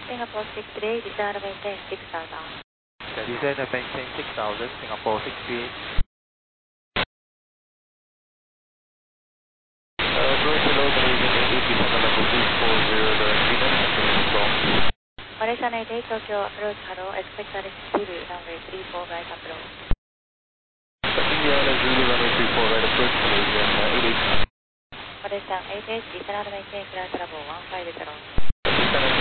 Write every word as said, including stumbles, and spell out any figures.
Singapore six three eight, descend and maintain six thousand. Okay, descend and maintain six thousand, Singapore six three eight. Uh, going below Malaysian eight eight, descend to level two four zero, direct Venus, and Venus strong. Malaysian eight eight, Tokyo approach hello, expect a receive runway three four right approach. Indiana Zulu runway three four right approach, Malaysian uh, eight eight. Malaysian eight eight, descend and maintain flight level one five zero. Descend